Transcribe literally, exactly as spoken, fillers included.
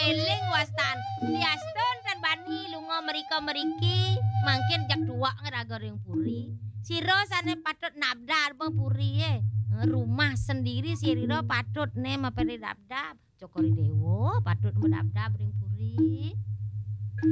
eling wastan. Liastun tan bani lunga mriko-mriki mangkin jak duwak ngeraga ring puri. Sira sane patut nabdar bang puri e. Rumah sendiri sira patut ne maperi dabdab. Cokori dewo patut mendabdab ring puri.